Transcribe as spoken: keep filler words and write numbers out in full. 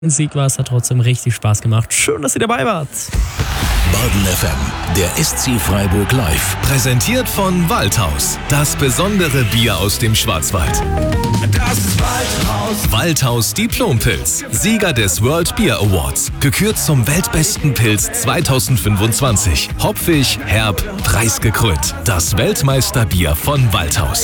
Sieg war, es hat trotzdem richtig Spaß gemacht. Schön, dass ihr dabei wart. Baden F M, der S C Freiburg live. Präsentiert von Waldhaus. Das besondere Bier aus dem Schwarzwald. Das ist Waldhaus. Waldhaus Diplompilz. Sieger des World Beer Awards. Gekürt zum weltbesten Pilz zweitausendfünfundzwanzig. Hopfig, herb, preisgekrönt. Das Weltmeisterbier von Waldhaus.